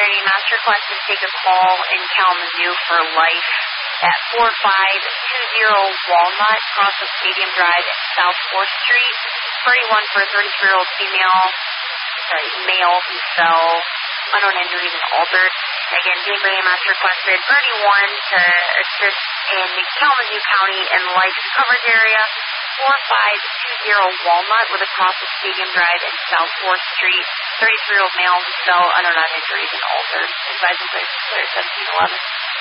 Secretary Master requested to take a call in Kalamazoo for life at 4520 Walnut, across of Stadium Drive at South 4th Street. 31 for a 33-year-old male who fell, unknown injuries and altered. Again, Game Master requested 31 to assist in Kalamazoo County and life coverage area. 4520 Walnut with across of Stadium Drive and South 4th Street. 33-year-old male who fell, unknown injuries and altered. Advising place clear 1711.